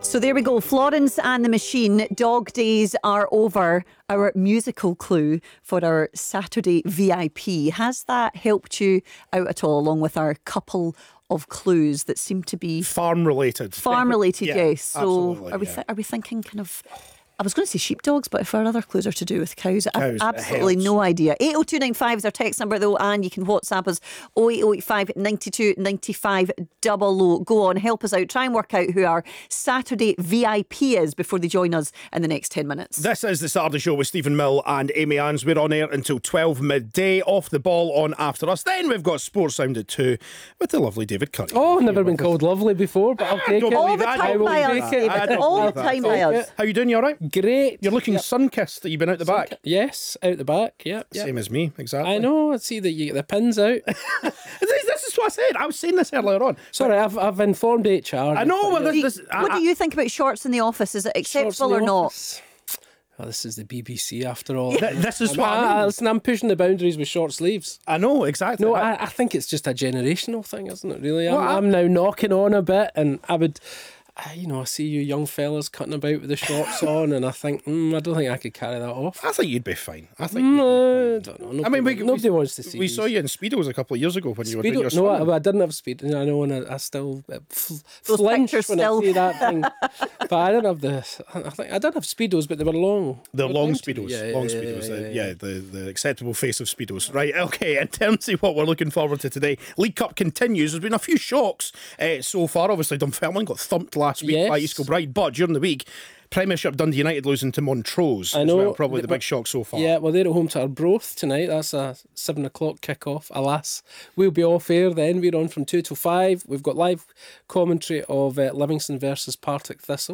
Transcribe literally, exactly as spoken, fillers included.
So there we go. Florence and the Machine. Dog days are over. Our musical clue for our Saturday V I P. Has that helped you out at all, along with our couple of clues that seem to be farm related? Farm related, yeah, yes. So are we yeah. th- are we thinking kind of? I was going to say sheepdogs, but if our other clues are to do with cows, cows I've absolutely no idea. eight oh two nine five is our text number though, and you can WhatsApp us oh eight oh eight five, nine two, nine five double oh. Go on, help us out. Try and work out who our Saturday V I P is before they join us in the next ten minutes. This is the Saturday Show with Stephen Mill and Amy Anns. We're on air until twelve midday. Off the ball on after us. Then we've got Sports Sound at two with the lovely David Curry. Oh, never been called lovely before, but I'll take it. All the time by us, David. All the time by us. How you doing? You all right? Great. You're looking yep. sun-kissed. That you've been out the sun back. Ki- yes, out the back. Yeah, yep. Same as me, exactly. I know. I see that you get the pins out. this, this is what I said. I was saying this earlier on. Sorry, I've I've informed H R. I know. Well, this, this, this, what I, do you think about shorts in the office? Is it acceptable or not? Oh, this is the B B C after all. Th- this is I'm, what I mean. Listen, I'm pushing the boundaries with short sleeves. I know, exactly. No, I, I think it's just a generational thing, isn't it, really? I'm, well, I, I'm now knocking on a bit, and I would... You know, I see you young fellas cutting about with the shorts on, and I think, mm, I don't think I could carry that off. I think you'd be fine. I think. Mm, I don't know. Nobody, I mean, we, nobody we, wants to see. We these. saw you in Speedos a couple of years ago when you were Speedo, doing your no, swimming. I, I didn't have speed. I know, and I, I still uh, fl- Those flinch when still. I see that thing. But I didn't have the. I think I did have speedos, but they were long. The they long were speedos, yeah, long yeah, speedos. Yeah, Yeah, yeah, yeah, yeah, the the acceptable face of speedos. Right. Okay. In terms of what we're looking forward to today, League Cup continues. There's been a few shocks uh, so far. Obviously, Dunfermline got thumped last week yes. by East Kilbride, but during the week. Premiership Dundee United losing to Montrose I know, as well, probably the big shock so far. Yeah, well, they're at home to Arbroath tonight. That's a seven o'clock kick-off. Alas, we'll be off air then. We're on from two till five. We've got live commentary of uh, Livingston versus Partick Thistle.